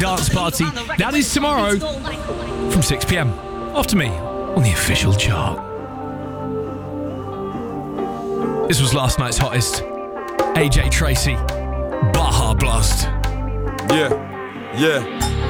Dance Party. That is tomorrow from 6 p.m. After me on the official chart. This was last night's hottest. AJ Tracey, Baja Blast. Yeah.